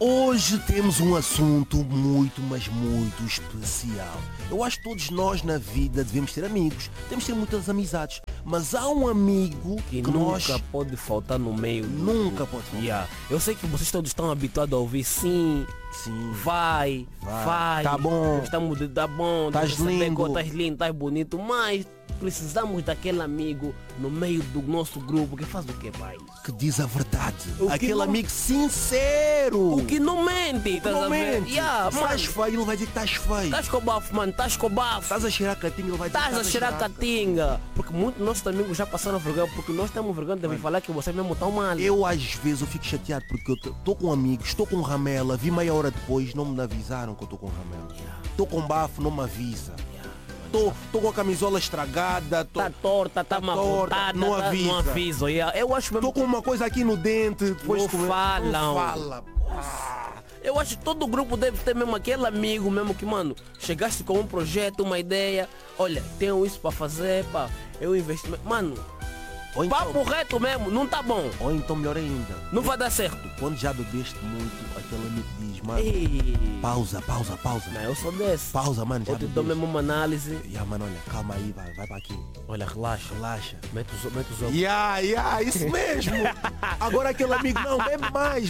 Hoje temos um assunto muito, mas muito especial. Eu acho que todos nós na vida devemos ter amigos, temos que ter muitas amizades, mas há um amigo que que nunca pode faltar no meio. Nunca pode faltar. Yeah. Eu sei que vocês todos estão habituados a ouvir sim, vai, tá bom, estamos de dar bom, estás lindo, estás lindo, estás bonito, mas precisamos daquele amigo no meio do nosso grupo que faz o que, pai? Que diz a verdade. Aquele não... amigo sincero. O que não mente. Não mente. Yeah, estás feio, ele vai dizer que estás feio. Estás com bafo, mano. Estás com bafo. Estás a cheirar catinga, ele vai dizer que estás a cheirar catinga. Porque muitos nossos amigos já passaram vergonha. Porque nós temos vergonha de falar que você mesmo está mal. Eu às vezes eu fico chateado porque eu estou com amigos, estou com ramela, vi meia hora depois, não me avisaram que eu estou com ramela. Estou com bafo, não me avisa. Estou com a camisola estragada, tá torta, tá amarrotada, não avisa. Não aviso, yeah. Eu acho mesmo. Estou com uma coisa aqui no dente, depois não fala. Eu acho que todo grupo deve ter mesmo aquele amigo mesmo que, mano, chegaste com um projeto, uma ideia, olha, tenho isso para fazer, pá, eu investimento, mano. Ou então, papo reto mesmo, não tá bom. Ou então melhor ainda, não vai dar certo. Quando já bebeste muito, aquele amigo diz, mano, pausa. Não, eu sou desse. Pausa, mano, já eu te dou mesmo uma análise. Mano, olha, calma aí, vai para aqui. Olha, relaxa. Mete os olhos. Isso mesmo. Agora aquele amigo, não, bebe mais,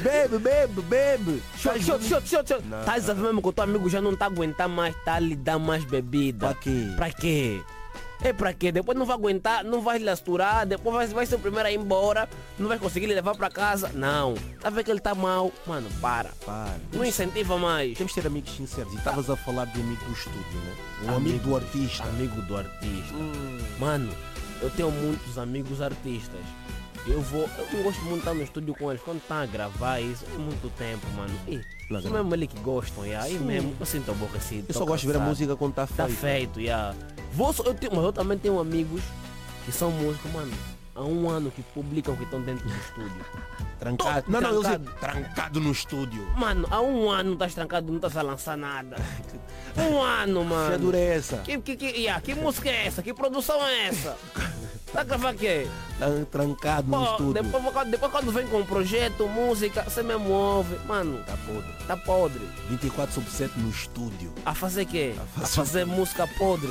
bebe. Show. Estás a ver mesmo que o teu amigo já não tá aguentando mais, tá a lhe dar mais bebida. Pra quê? É pra quê? Depois não vai aguentar, não vai lhe asturar, depois vai ser o primeiro a ir embora, não vai conseguir lhe levar pra casa. Não. Tá vendo que ele tá mal? Mano, para. Não incentiva mais. Temos que ter amigos sinceros. E estavas a falar de amigo do estúdio, né? Um amigo do artista. Amigo do artista. Mano, eu tenho muitos amigos artistas. Eu não gosto muito de estar no estúdio com eles. Quando tá a gravar isso, é muito tempo, mano. Isso mesmo ele que gostam, aí mesmo eu sinto aborrecido. Eu só gosto de ver a música quando tá feito. Tá feito, mas eu também tenho amigos que são músicos, mano. Há um ano que publicam que estão dentro do estúdio. Trancado. Trancado no estúdio. Mano, há um ano estás trancado, não estás a lançar nada. Um ano, mano. Que dura é essa? Que música é essa? Que produção é essa? Tá gravando o quê? Trancado no estúdio. Depois quando vem com um projeto, música, você mesmo ouve. Mano, tá podre. 24/7 no estúdio. A fazer quê? A fazer música podre.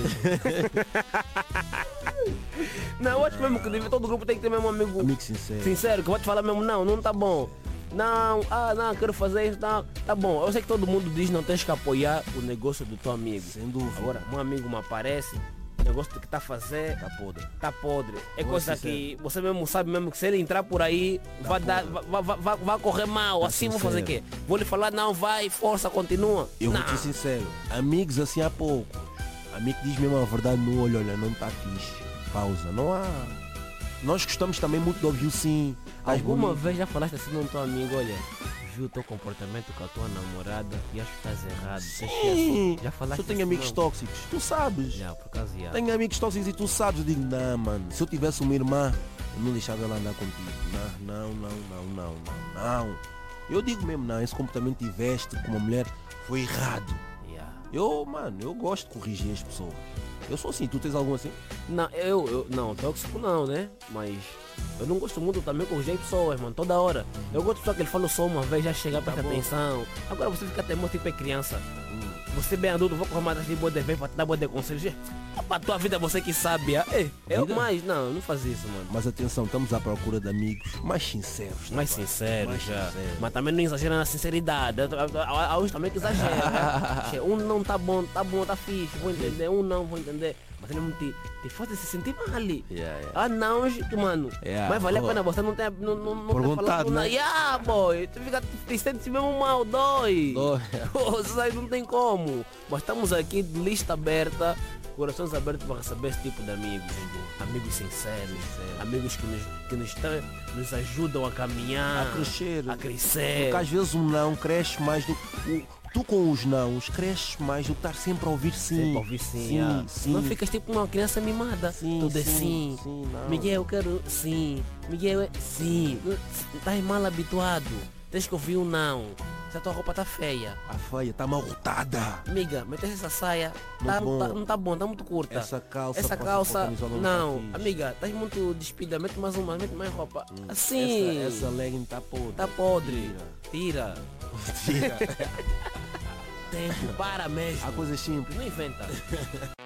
Não, eu acho mesmo que todo grupo tem que ter mesmo um amigo sincero, que vai te falar mesmo, não tá bom. Não, quero fazer isso, não, tá bom. Eu sei que todo mundo diz não tens que apoiar o negócio do teu amigo. Sem dúvida. Agora, um amigo me aparece, o negócio que tá a fazer tá podre. É coisa que você mesmo sabe mesmo que se ele entrar por aí, vai correr mal. Assim vou fazer o quê? Vou lhe falar, não, vai, força, continua. Eu vou ser sincero, amigos assim há pouco. Amigo que diz mesmo a verdade no olho, olha, não tá fixe. Pausa, não há. Nós gostamos também muito de ouvir o sim. Alguma vez já falaste assim no teu amigo, olha, viu o teu comportamento com a tua namorada e acho que estás errado. Sim. Já falaste. Eu tenho amigos tóxicos, tu sabes. Por acaso, tenho amigos tóxicos e tu sabes. Eu digo, não, mano, se eu tivesse uma irmã, eu não deixava ela andar contigo. Não. Eu digo mesmo, não, esse comportamento que tiveste com uma mulher foi errado. Eu gosto de corrigir as pessoas. Eu sou assim, tu tens algum assim? Não, não, tóxico não, né? Mas eu não gosto muito também de corrigir pessoas, mano, toda hora. Eu gosto só que ele fala só uma vez, já chega, presta atenção. Agora você fica teimoso, tipo é criança. Você bem adulto, vou correr mais de boa de vez pra te dar boa de conselhos. Pra tua vida você que sabe. Mas não faz isso, mano. Mas atenção, estamos à procura de amigos mais sinceros. Mais sinceros. Mas também não exagera na sinceridade. Há uns também que exageram. Um não tá bom, tá fixe, vou entender. Um não, vou entender. Mas ele não te faz se sentir mal ali. Não, mano. Mas vale a pena você não ter vontade, né? Boy. Tu te sente mesmo mal, dói. Isso aí não tem como. Mas estamos aqui de lista aberta, corações abertos para receber esse tipo de amigos. Amigos sinceros, amigos que nos ajudam a caminhar, a crescer. Porque às vezes um não cresce mais do que... Tu com os nãos cresces mais do que estar sempre a ouvir sim. Sim. Não ficas tipo uma criança mimada. Tudo é sim. Miguel, eu quero sim. Miguel, sim. Estás mal habituado. Tens que ouvir um não. Se a tua roupa tá feia. Feia, tá mal rotada. Amiga, meteste essa saia. Não tá bom, tá muito curta. Essa calça não. Amiga, estás muito despida. Mete mais roupa. Assim. Essa legging tá podre. Tira. Tempo, para mesmo. Há coisas simples. Não inventa.